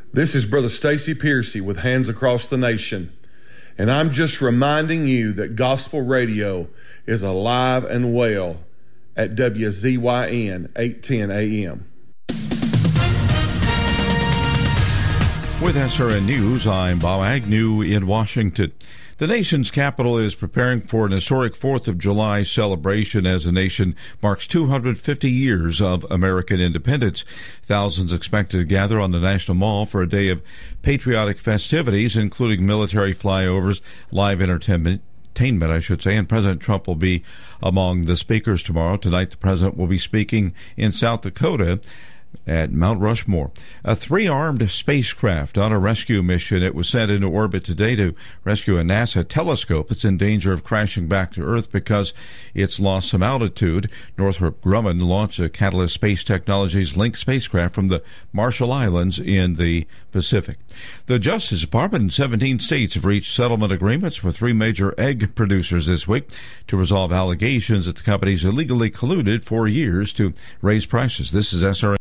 This is Brother Stacy Piercy with Hands Across the Nation, and I'm just reminding you that gospel radio is alive and well at WZYN 810 AM. With SRN News, I'm Bob Agnew in Washington. The nation's capital is preparing for an historic 4th of July celebration as the nation marks 250 years of American independence. Thousands expected to gather on the National Mall for a day of patriotic festivities, including military flyovers, live entertainment, and President Trump will be among the speakers tomorrow. Tonight, the president will be speaking in South Dakota at Mount Rushmore. A 3-armed spacecraft on a rescue mission. It was sent into orbit today to rescue a NASA telescope. It's in danger of crashing back to Earth because it's lost some altitude. Northrop Grumman launched a Catalyst Space Technologies Link spacecraft from the Marshall Islands in the Pacific. The Justice Department and 17 states have reached settlement agreements with 3 major egg producers this week to resolve allegations that the companies illegally colluded for years to raise prices. This is SRN.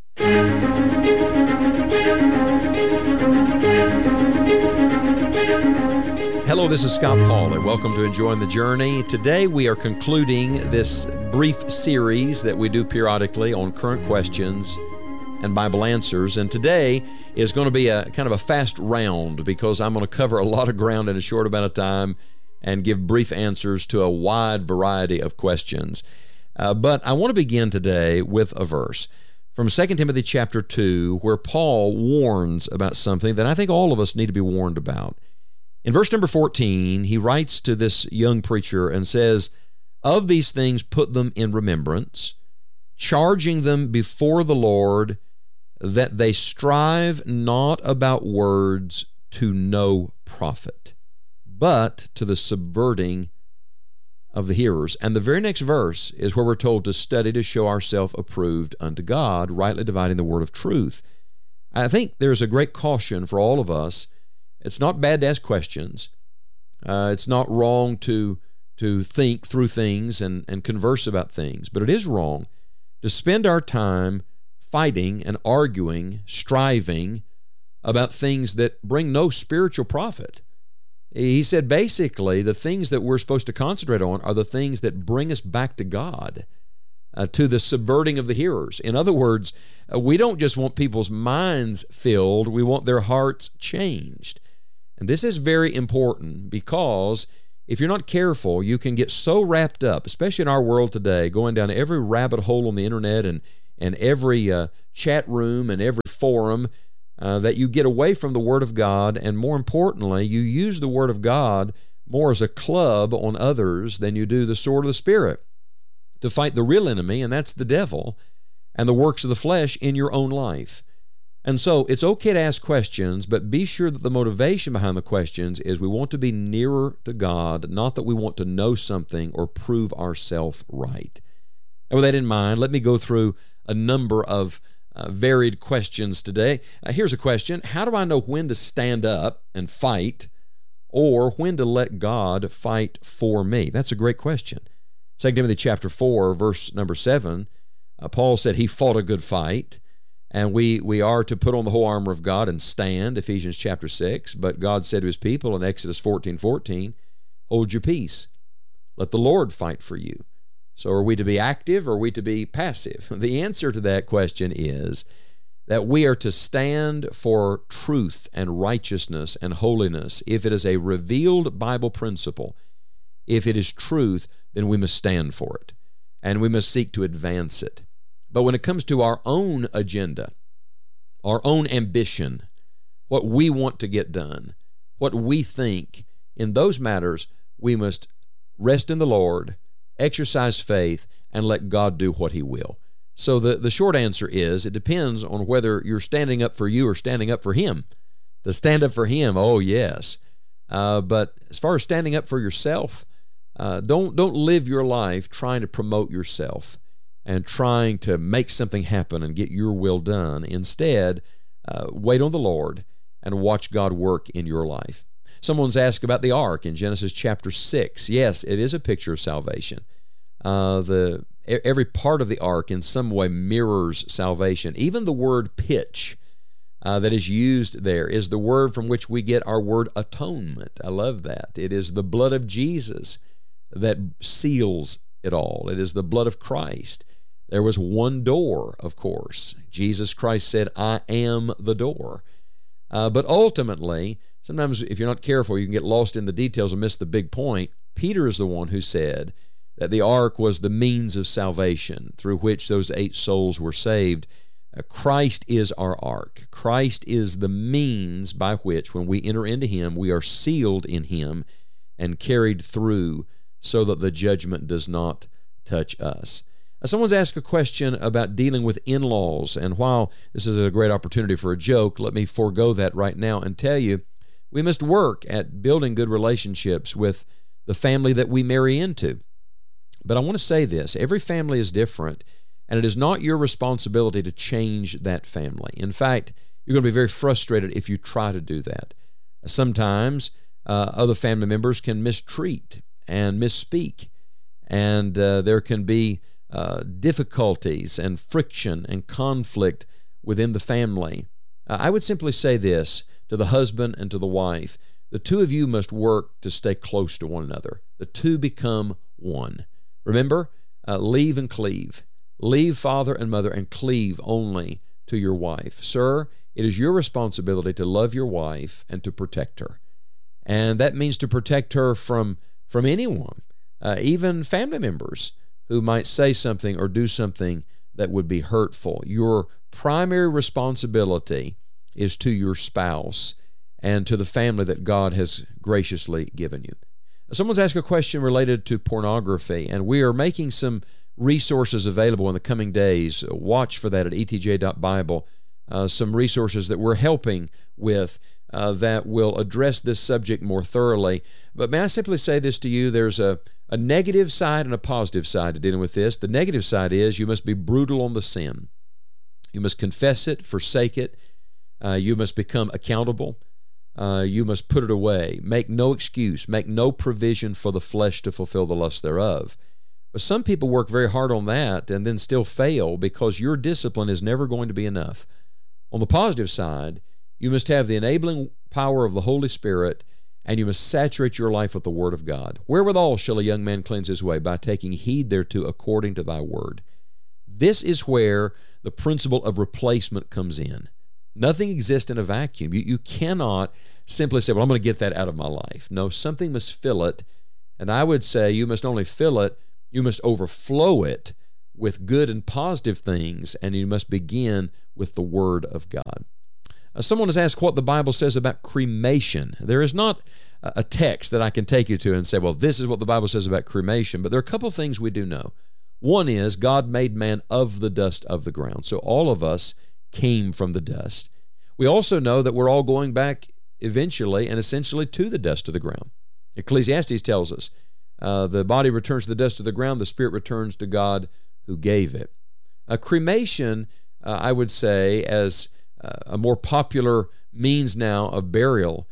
Hello, this is Scott Paul, and welcome to Enjoying the Journey. Today we are concluding this brief series that we do periodically on current questions and Bible answers. And today is going to be a kind of a fast round because I'm going to cover a lot of ground in a short amount of time and give brief answers to a wide variety of questions. But I want to begin today with a verse from 2 Timothy chapter 2, where Paul warns about something that I think all of us need to be warned about. In verse number 14, he writes to this young preacher and says, "Of these things put them in remembrance, charging them before the Lord, that they strive not about words to no profit, but to the subverting of the hearers." And the very next verse is where we're told to study to show ourselves approved unto God, rightly dividing the word of truth. I think there's a great caution for all of us. It's not bad to ask questions. It's not wrong to think through things and converse about things. But it is wrong to spend our time fighting and arguing, striving about things that bring no spiritual profit. He said basically the things that we're supposed to concentrate on are the things that bring us back to God, to the subverting of the hearers. In other words, we don't just want people's minds filled, we want their hearts changed. And this is very important because if you're not careful, you can get so wrapped up, especially in our world today, going down every rabbit hole on the internet and every chat room and every forum, that you get away from the Word of God, and more importantly, you use the Word of God more as a club on others than you do the sword of the Spirit to fight the real enemy, and that's the devil, and the works of the flesh in your own life. And so it's okay to ask questions, but be sure that the motivation behind the questions is we want to be nearer to God, not that we want to know something or prove ourselves right. And with that in mind, let me go through a number of varied questions today. Here's a question. How do I know when to stand up and fight or when to let God fight for me? That's a great question. 2 Timothy chapter 4, verse number 7, Paul said he fought a good fight. And we are to put on the whole armor of God and stand, Ephesians chapter 6. But God said to his people in Exodus 14:14, hold your peace. Let the Lord fight for you. So are we to be active or are we to be passive? The answer to that question is that we are to stand for truth and righteousness and holiness. If it is a revealed Bible principle, if it is truth, then we must stand for it. And we must seek to advance it. But when it comes to our own agenda, our own ambition, what we want to get done, what we think, in those matters, we must rest in the Lord, exercise faith, and let God do what He will. So the short answer is it depends on whether you're standing up for you or standing up for Him. To stand up for Him, oh yes. But as far as standing up for yourself, don't live your life trying to promote yourself and trying to make something happen and get your will done. Instead, wait on the Lord and watch God work in your life. Someone's asked about the ark in Genesis chapter 6. Yes, it is a picture of salvation. Every part of the ark in some way mirrors salvation. Even the word pitch that is used there is the word from which we get our word atonement. I love that. It is the blood of Jesus that seals it all. It is the blood of Christ. There was one door, of course. Jesus Christ said, I am the door. But ultimately, sometimes if you're not careful, you can get lost in the details and miss the big point. Peter is the one who said that the ark was the means of salvation through which those 8 souls were saved. Christ is our ark. Christ is the means by which, when we enter into Him, we are sealed in Him and carried through so that the judgment does not touch us. Someone's asked a question about dealing with in-laws, and while this is a great opportunity for a joke, let me forego that right now and tell you we must work at building good relationships with the family that we marry into. But I want to say this, every family is different, and it is not your responsibility to change that family. In fact, you're going to be very frustrated if you try to do that. Sometimes other family members can mistreat and misspeak, and there can be difficulties and friction and conflict within the family. I would simply say this to the husband and to the wife. The two of you must work to stay close to one another. The two become one. Remember, leave and cleave. Leave father and mother and cleave only to your wife. Sir, it is your responsibility to love your wife and to protect her. And that means to protect her from anyone, even family members who might say something or do something that would be hurtful. Your primary responsibility is to your spouse and to the family that God has graciously given you. Someone's asked a question related to pornography, and we are making some resources available in the coming days. Watch for that at etj.bible. Some resources that we're helping with that will address this subject more thoroughly. But may I simply say this to you, there's a negative side and a positive side to dealing with this. The negative side is you must be brutal on the sin. You must confess it, forsake it. You must become accountable. You must put it away. Make no excuse. Make no provision for the flesh to fulfill the lust thereof. But some people work very hard on that and then still fail because your discipline is never going to be enough. On the positive side, you must have the enabling power of the Holy Spirit, and you must saturate your life with the Word of God. Wherewithal shall a young man cleanse his way? By taking heed thereto according to thy word. This is where the principle of replacement comes in. Nothing exists in a vacuum. You cannot simply say, well, I'm going to get that out of my life. No, something must fill it, and I would say you must only fill it, you must overflow it with good and positive things, and you must begin with the Word of God. Someone has asked what the Bible says about cremation. There is not a text that I can take you to and say, well, this is what the Bible says about cremation, but there are a couple of things we do know. One is God made man of the dust of the ground, so all of us came from the dust. We also know that we're all going back eventually and essentially to the dust of the ground. Ecclesiastes tells us, the body returns to the dust of the ground, the spirit returns to God who gave it. Cremation, I would say, as a more popular means now of burial,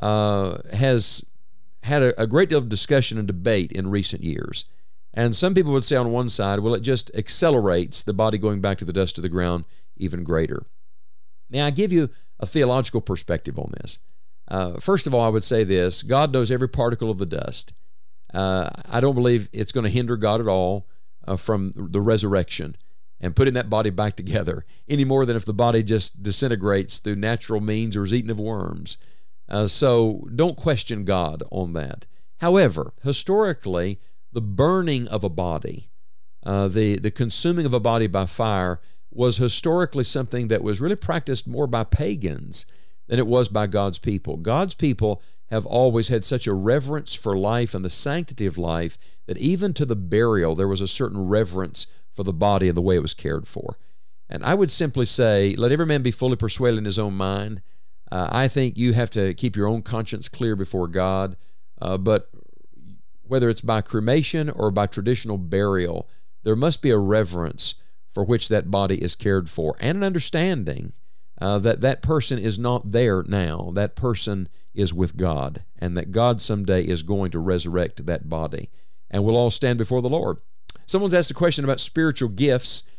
has had a great deal of discussion and debate in recent years. And some people would say on one side, well, it just accelerates the body going back to the dust of the ground even greater. Now, I give you a theological perspective on this. First of all, I would say this: God knows every particle of the dust. I don't believe it's going to hinder God at all from the resurrection and putting that body back together any more than if the body just disintegrates through natural means or is eaten of worms. So don't question God on that. However, historically, the burning of a body, the consuming of a body by fire, was historically something that was really practiced more by pagans than it was by God's people. God's people have always had such a reverence for life and the sanctity of life that even to the burial there was a certain reverence for the body and the way it was cared for. And I would simply say, let every man be fully persuaded in his own mind. I think you have to keep your own conscience clear before God, but whether it's by cremation or by traditional burial, there must be a reverence for which that body is cared for, and an understanding that that person is not there now. That person is with God, and that God someday is going to resurrect that body, and we'll all stand before the Lord. Someone's asked a question about spiritual gifts,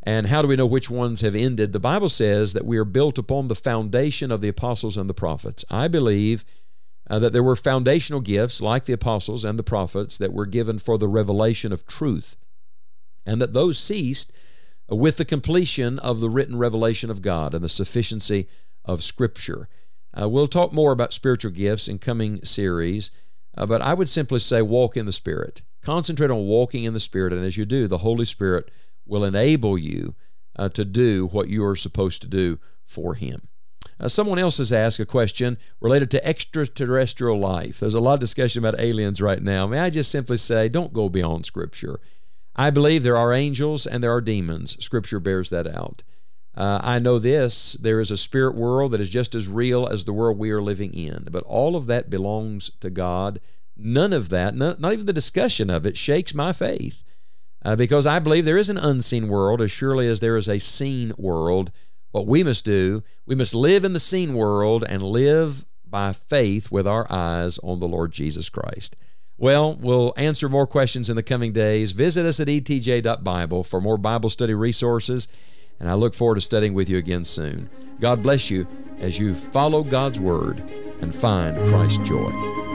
And how do we know which ones have ended? The Bible says that we are built upon the foundation of the apostles and the prophets. I believe that there were foundational gifts like the apostles and the prophets that were given for the revelation of truth, and that those ceased with the completion of the written revelation of God and the sufficiency of Scripture. We'll talk more about spiritual gifts in coming series, but I would simply say walk in the Spirit. Concentrate on walking in the Spirit, and as you do, the Holy Spirit will enable you to do what you are supposed to do for Him. Someone else has asked a question related to extraterrestrial life. There's a lot of discussion about aliens right now. May I just simply say, don't go beyond Scripture. I believe there are angels and there are demons. Scripture bears that out. I know this, there is a spirit world that is just as real as the world we are living in, but all of that belongs to God. None of that, not even the discussion of it, shakes my faith. Because I believe there is an unseen world as surely as there is a seen world. What we must do, we must live in the seen world and live by faith with our eyes on the Lord Jesus Christ. Well, we'll answer more questions in the coming days. Visit us at etj.bible for more Bible study resources, and I look forward to studying with you again soon. God bless you as you follow God's Word and find Christ's joy.